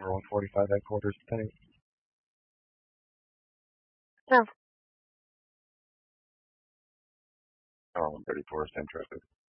or 145 headquarters, depending. No. Oh, I'm pretty tourist interested.